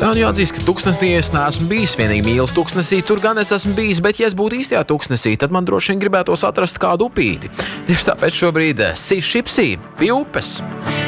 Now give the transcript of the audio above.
Jā, nu jāatzīst, ka tuksnesī es neesmu bijis. Vienīgi Mīlas tuksnesī tur gan es esmu bijis, bet ja es būtu īstajā tuksnesī, tad man droši vien gribētos atrast kādu upīti. Tieši tāpēc šobrīd Sišipsī pie upes.